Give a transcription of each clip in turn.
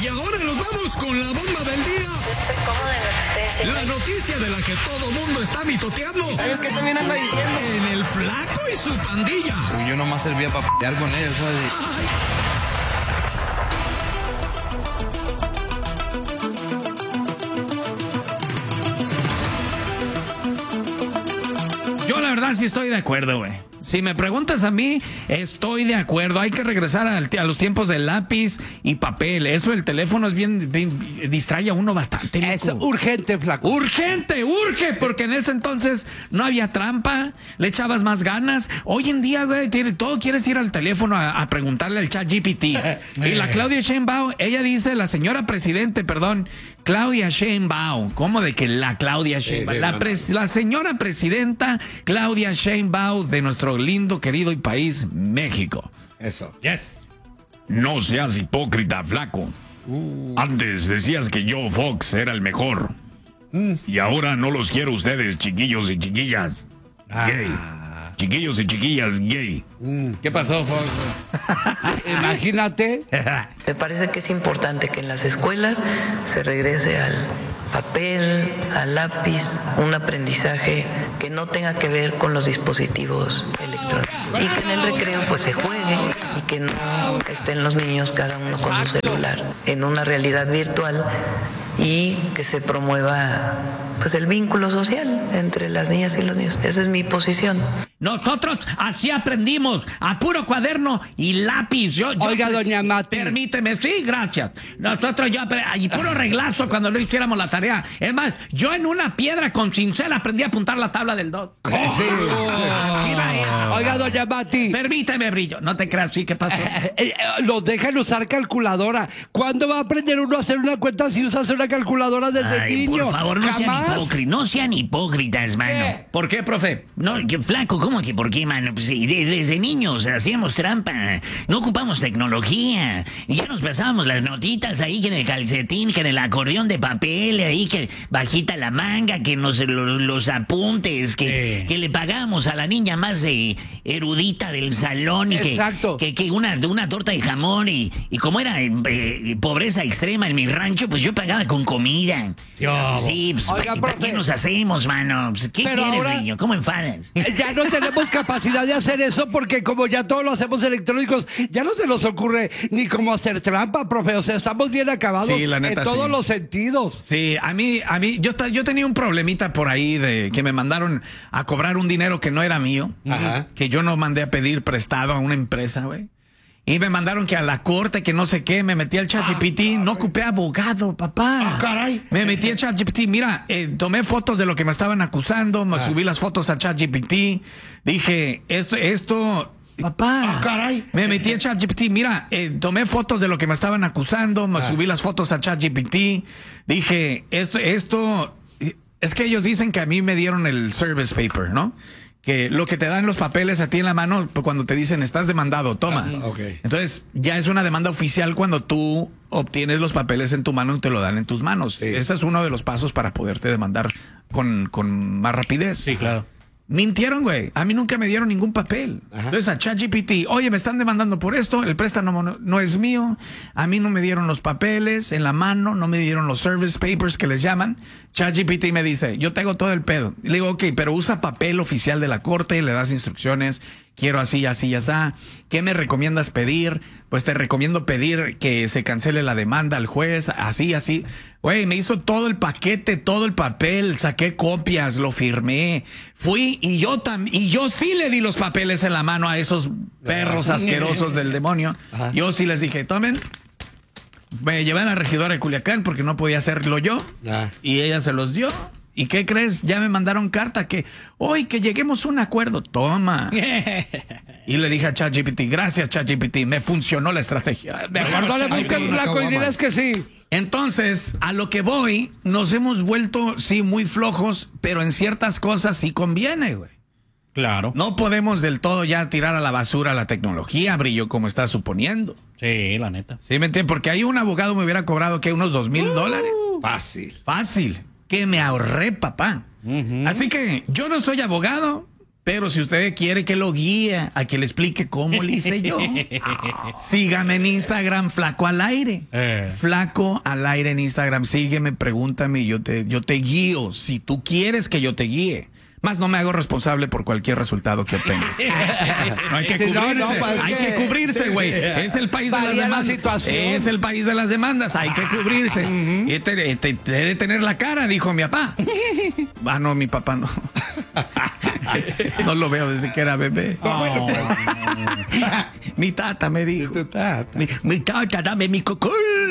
Y ahora nos vamos con la bomba del día. Estoy cómoda en lo que estoy haciendo. La noticia de la que todo mundo está mitoteando. ¿Sabes qué también anda diciendo? En el Flaco y su pandilla. Yo nomás servía para pelear con ellos, ¿sabes? Yo la verdad sí estoy de acuerdo, güey. Si me preguntas a mí, estoy de acuerdo. Hay que regresar a los tiempos del lápiz y papel. Eso, el teléfono es bien distrae a uno bastante, loco. Es urgente, Flaco. Urgente, urge, porque en ese entonces no había trampa, le echabas más ganas. Hoy en día, güey, todo quieres ir al teléfono a preguntarle al ChatGPT. Y la Claudia Sheinbaum, ella dice, la señora presidente, perdón, Claudia Sheinbaum. ¿Cómo de que la Claudia Sheinbaum? La señora presidenta Claudia Sheinbaum de nuestro lindo, querido y país, México. Eso. Yes. No seas hipócrita, Flaco. Antes decías que yo, Fox, era el mejor. Y ahora no los quiero ustedes, chiquillos y chiquillas. Gay. Chiquillos y chiquillas gay. ¿Qué pasó, Fox? Imagínate. Me parece que es importante que en las escuelas se regrese al papel, al lápiz, un aprendizaje que no tenga que ver con los dispositivos electrónicos. Y que en el recreo pues se juegue y que no estén los niños cada uno con su celular en una realidad virtual y que se promueva pues el vínculo social entre las niñas y los niños. Esa es mi posición. Nosotros así aprendimos, a puro cuaderno y lápiz. Oiga, doña Mati. Permíteme, sí, gracias. Nosotros y puro reglazo cuando no hiciéramos la tarea. Es más, yo en una piedra con cincel aprendí a apuntar la tabla del 2. Oiga, doña Mati. Permíteme, Brillo. No te creas, sí, ¿qué pasó? Los dejan usar calculadora. ¿Cuándo va a aprender uno a hacer una cuenta si usas una calculadora desde niño? Por favor, no sean hipócritas, mano. ¿Por qué, profe? No, que Flaco, ¿cómo que por qué, mano? Pues desde niños hacíamos trampa, no ocupamos tecnología, ya nos pasábamos las notitas ahí que en el calcetín, que en el acordeón de papel, ahí que bajita la manga, que los apuntes, que le pagábamos a la niña más erudita del salón y que una torta de jamón y como era pobreza extrema en mi rancho, pues yo pagaba con comida. Sí, pues ¿para qué nos hacemos, mano? Pues, ¿qué quieres, ahora, niño? ¿Cómo enfadas? Ya no tenemos capacidad de hacer eso porque como ya todo lo hacemos electrónicos, ya no se nos ocurre ni cómo hacer trampa, profe. O sea, estamos bien acabados en todos los sentidos. Sí, a mí, yo tenía un problemita por ahí de que me mandaron a cobrar un dinero que no era mío, que yo no mandé a pedir prestado a una empresa, güey. Y me mandaron que a la corte, que no sé qué, me metí al ChatGPT, no ocupé abogado, papá. Caray. Me metí al ChatGPT, mira, tomé fotos de lo que me estaban acusando, subí las fotos a ChatGPT, dije, esto, papá. Caray. Me metí al ChatGPT, mira, tomé fotos de lo que me estaban acusando, subí las fotos a ChatGPT, dije, esto, es que ellos dicen que a mí me dieron el service paper, ¿no? Que lo que te dan los papeles a ti en la mano cuando te dicen estás demandado, toma. Entonces ya es una demanda oficial cuando tú obtienes los papeles en tu mano y te lo dan en tus manos. Sí. Ese es uno de los pasos para poderte demandar con más rapidez. Sí, claro. Mintieron, güey. A mí nunca me dieron ningún papel. Entonces a ChatGPT, oye, me están demandando por esto, el préstamo no es mío, a mí no me dieron los papeles en la mano, no me dieron los service papers que les llaman. ChatGPT me dice, yo tengo todo el pedo. Y le digo, ok, pero usa papel oficial de la corte, le das instrucciones, quiero así, así, así. ¿Qué me recomiendas pedir? Pues te recomiendo pedir que se cancele la demanda al juez, así, así. Güey, me hizo todo el paquete, todo el papel, saqué copias, lo firmé. Fui y yo sí le di los papeles en la mano a esos perros asquerosos del demonio. Yo sí les dije, tomen. Me llevé a la regidora de Culiacán porque no podía hacerlo yo. Y ella se los dio. ¿Y qué crees? Ya me mandaron carta que hoy que lleguemos a un acuerdo. Toma. Y le dije a ChatGPT, gracias ChatGPT, me funcionó la estrategia. Mejor no le busques Flaco y diles que sí. Entonces, a lo que voy, nos hemos vuelto, sí, muy flojos, pero en ciertas cosas sí conviene, güey. Claro. No podemos del todo ya tirar a la basura la tecnología, Brillo, como estás suponiendo. Sí, la neta. Sí, ¿me entiendes? Porque ahí un abogado me hubiera cobrado, ¿qué? Unos $2,000. Fácil. Que me ahorré, papá. Así que yo no soy abogado, Pero si usted quiere que lo guíe, a que le explique cómo le hice yo, sígame en Instagram, Flaco al Aire. Flaco al Aire en Instagram. Sígueme, pregúntame y yo te guío. Si tú quieres que yo te guíe. Más no me hago responsable por cualquier resultado que obtengas. No hay que cubrirse. Hay que cubrirse, güey. Es el país de las demandas. Es el país de las demandas. Hay que cubrirse. Y debe tener la cara, dijo mi papá. Ah, no, mi papá no. No lo veo desde que era bebé. Oh. Mi tata me dijo. Mi tata, dame mi cocol.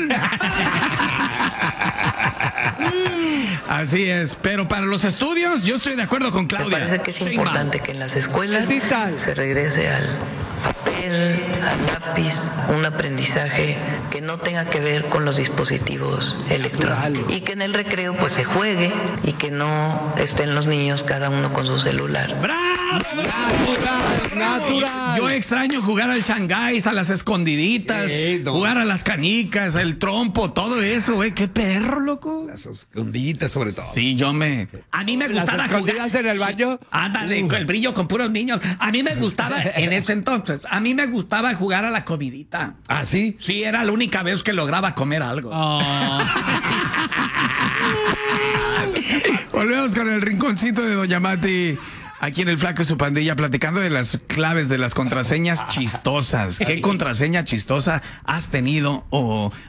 Así es, pero para los estudios yo estoy de acuerdo con Claudia. Me parece que es importante que en las escuelas se regrese al papel, al lápiz, un aprendizaje que no tenga que ver con los dispositivos electrónicos. Y que en el recreo pues se juegue y que no estén los niños cada uno con su celular. ¡Bravo! Natural. Yo extraño jugar al changáis, a las escondiditas, jugar a las canicas, el trompo, todo eso, güey. ¡Qué perro, loco! Las escondiditas, sobre todo. Sí, a mí me gustaba jugar en el baño. Ándale, el brillo con puros niños. A mí me gustaba, en ese entonces, a mí me gustaba jugar a la comidita. ¿Ah, sí? Sí, era la única vez que lograba comer algo. Oh. Volvemos con el rinconcito de Doña Mati. Aquí en el Flaco y su pandilla, platicando de las claves de las contraseñas chistosas. ¿Qué contraseña chistosa has tenido o